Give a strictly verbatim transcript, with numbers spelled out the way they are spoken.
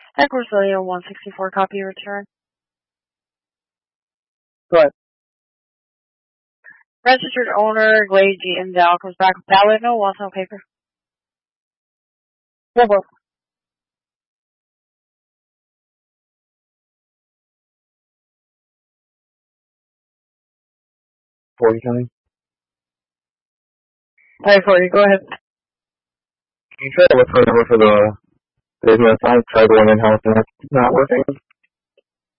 Edward William one sixty-four, copy return. Go ahead. Registered owner, Glade G. Endow, comes back with ballot, no walls, no paper. Go ahead. forty County. Hi, forty, go ahead. Can you try to look for a number for the business? I tried going in-house and it's not working.